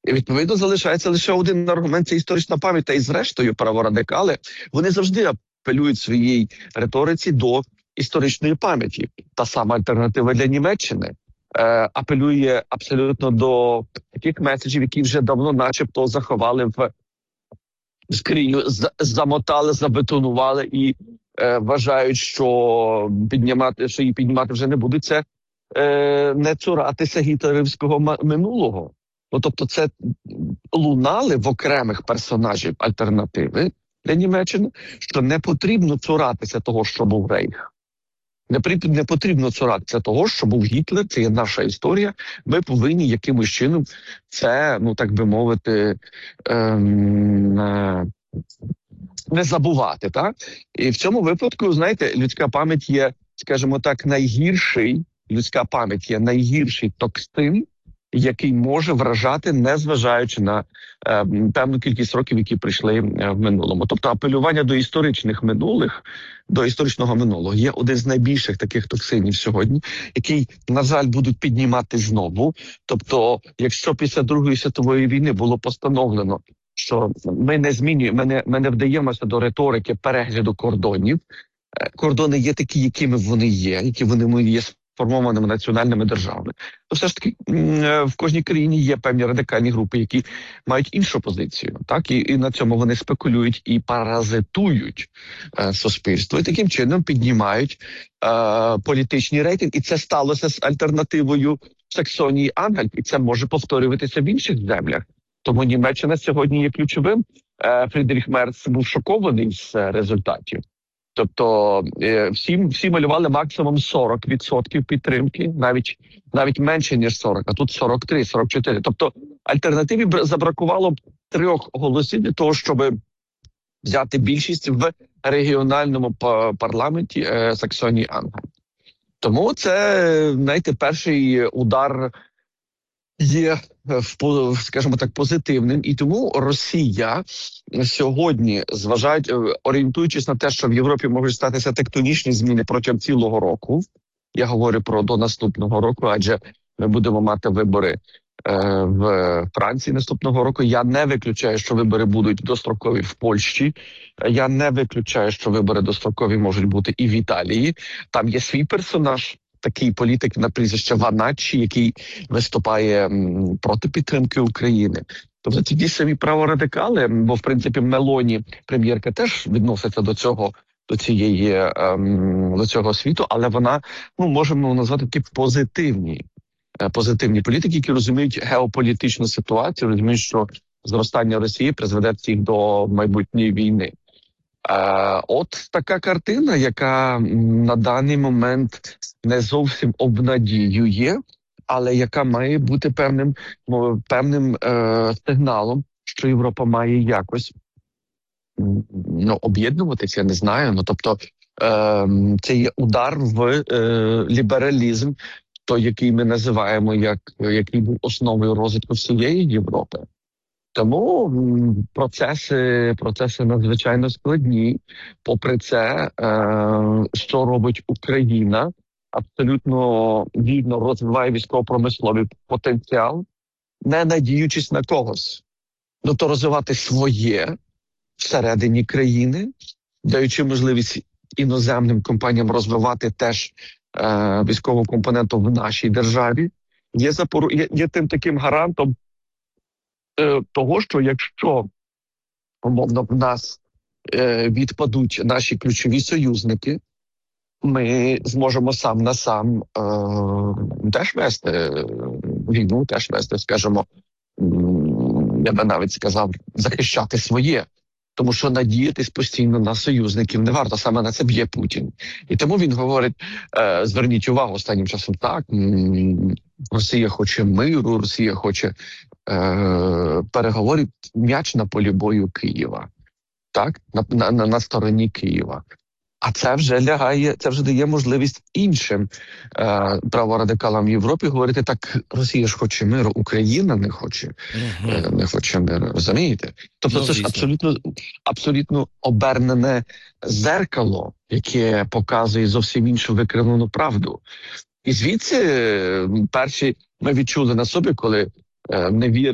І, відповідно, залишається лише один аргумент – це історична пам'ять. Та і зрештою праворадикали, вони завжди апелюють в своїй риториці до історичної пам'яті. Та сама альтернатива для Німеччини апелює абсолютно до таких меседжів, які вже давно начебто заховали в скриню, замотали, забетонували і вважають, що її піднімати вже не будуть. Це не цуратися гітлерівського минулого. Ну, тобто це лунали в окремих персонажів альтернативи для Німеччини, що не потрібно цуратися того, що був Рейх. Не потрібно цуратися того, що був Гітлер, це є наша історія. Ми повинні якимось чином це, ну так би мовити, не забувати. Так? І в цьому випадку, знаєте, людська пам'ять є, скажімо так, найгірший токсин, який може вражати, незважаючи на певну кількість років, які прийшли в минулому. Тобто апелювання до історичного минулого є один з найбільших таких токсинів сьогодні, який, на жаль, будуть піднімати знову. Тобто, якщо після Другої світової війни було постановлено, що ми не змінюємо, ми не вдаємося до риторики перегляду кордонів, кордони є такі, якими вони є, які вони є сформованими національними державами, то все ж таки в кожній країні є певні радикальні групи, які мають іншу позицію. Так? І на цьому вони спекулюють і паразитують суспільство. І таким чином піднімають політичний рейтинг. І це сталося з альтернативою в Саксонії-Анхальт. І це може повторюватися в інших землях. Тому Німеччина сьогодні є ключовим. Фрідріх Мерц був шокований з результатів. Тобто всі малювали максимум 40% підтримки, навіть менше, ніж 40, а тут 43, 44. Тобто альтернативі забракувало 3 голосів для того, щоб взяти більшість в регіональному парламенті Саксонії-Анхальт. Тому це, знаєте, перший удар є, скажімо так, позитивним. І тому Росія сьогодні, орієнтуючись на те, що в Європі можуть статися тектонічні зміни протягом цілого року, я говорю про до наступного року, адже ми будемо мати вибори в Франції наступного року. Я не виключаю, що вибори будуть дострокові в Польщі. Я не виключаю, що вибори дострокові можуть бути і в Італії. Там є свій персонаж, такий політик на прізвище Ваначчі, який виступає проти підтримки України. Тобто ті самі праворадикали, бо в принципі Мелоні, прем'єрка, теж відноситься до цього світу, але вона, можемо назвати такі позитивні політики, які розуміють геополітичну ситуацію, розуміють, що зростання Росії призведе всіх до майбутньої війни. От така картина, яка на даний момент не зовсім обнадіює, але яка має бути певним сигналом, що Європа має якось об'єднуватися, я не знаю. Тобто це є удар в лібералізм, той, який ми називаємо, який був основою розвитку всієї Європи. Тому процеси надзвичайно складні. Попри це, що робить Україна, абсолютно вільно розвиває військово-промисловий потенціал, не надіючись на когось. То розвивати своє всередині країни, даючи можливість іноземним компаніям розвивати теж військову компоненту в нашій державі, є тим таким гарантом того, що якщо, умовно, в нас відпадуть наші ключові союзники, ми зможемо сам на сам теж вести війну, теж вести, скажімо, я би навіть сказав, захищати своє. Тому що надіятись постійно на союзників не варто, саме на це б'є Путін. І тому він говорить, зверніть увагу останнім часом, так, Росія хоче миру, Росія хоче переговорів, м'яч на полі бою Києва, так, на стороні Києва. А це вже дає можливість іншим праворадикалам в Європі говорити, так, Росія ж хоче миру, Україна не хоче, не хоче миру, розумієте? Тобто це ж абсолютно обернене зеркало, яке показує зовсім іншу викривлену правду. І звідси ми відчули на собі, коли не вірили